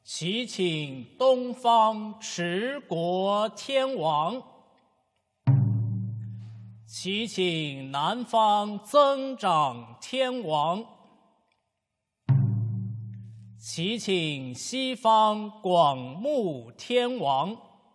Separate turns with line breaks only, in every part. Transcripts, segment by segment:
祈请东方持国天王，祈请南方增长天王，祈请西方广目天王，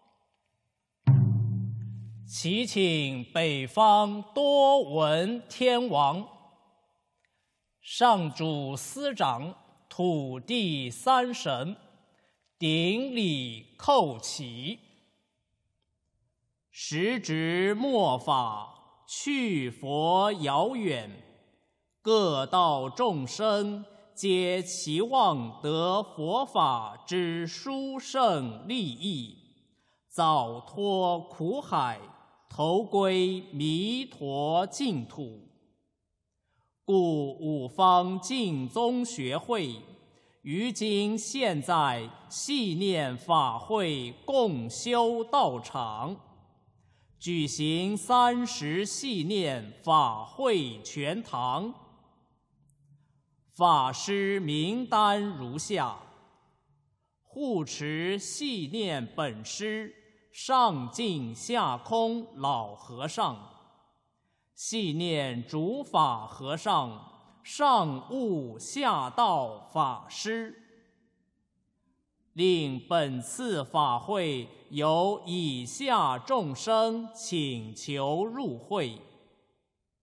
祈请北方多闻天王。上主司长，土地三神，顶礼叩起。时值末法，去佛遥远，各道众生皆期望得佛法之殊胜利益，早脱苦海，投归弥陀净土。故五方净宗学会于今现在系念法会共修道场，举行30系念法会全堂。法师名单如下：护持系念本师上净下空老和尚，系念主法和尚上悟下道法师。令本次法会由以下众生请求入会。